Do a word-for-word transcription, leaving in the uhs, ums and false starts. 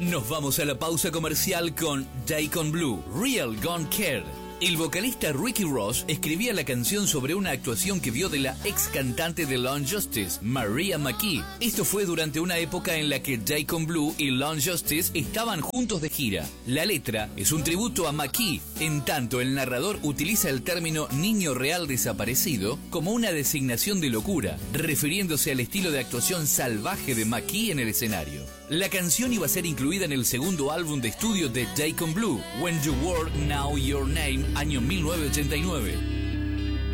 Nos vamos a la pausa comercial con Daikon Blue, Real Gone Care. El vocalista Ricky Ross escribía la canción sobre una actuación que vio de la ex cantante de Long Justice, Maria McKee. Esto fue durante una época en la que Daikon Blue y Long Justice estaban juntos de gira. La letra es un tributo a McKee, en tanto el narrador utiliza el término niño real desaparecido como una designación de locura, refiriéndose al estilo de actuación salvaje de McKee en el escenario. La canción iba a ser incluida en el segundo álbum de estudio de Daikon Blue, When You Were Now Your Name, año mil novecientos ochenta y nueve.